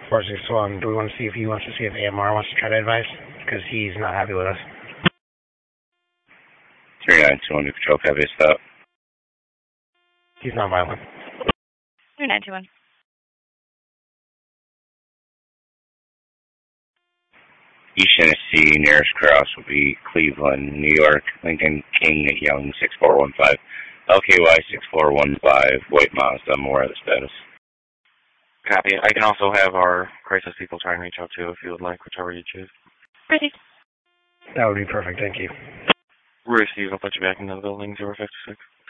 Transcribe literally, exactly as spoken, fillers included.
four six one, do we want to see if he wants to see if A M R wants to try to advise? Because he's not happy with us. three nine two one, Control, copy, stop. He's not violent. three nine two one. East Tennessee, nearest cross will be Cleveland, New York, Lincoln King at Young, six four one five. L K Y six four one five, White Mazda, I'm aware of the status. Copy. I can also have our crisis people try and reach out too if you would like, whichever you choose. Received. That would be perfect, thank you. Receive, I'll put you back into the building, zero fifty-six.